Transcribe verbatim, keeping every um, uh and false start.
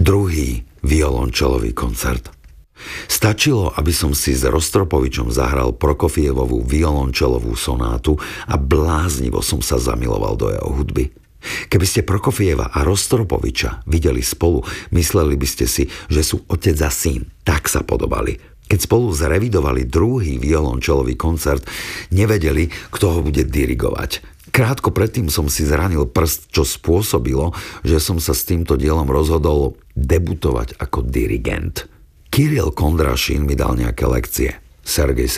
Druhý violončelový koncert. Stačilo, aby som si s Rostropovičom zahral Prokofievovú violončelovú sonátu a bláznivo som sa zamiloval do jeho hudby. Keby ste Prokofieva a Rostropoviča videli spolu, mysleli by ste si, že sú otec a syn. Tak sa podobali. Keď spolu zrevidovali druhý violončelový koncert, nevedeli, kto ho bude dirigovať. Krátko predtým som si zranil prst, čo spôsobilo, že som sa s týmto dielom rozhodol debutovať ako dirigent. Kiril Kondrašin mi dal nejaké lekcie. Sergej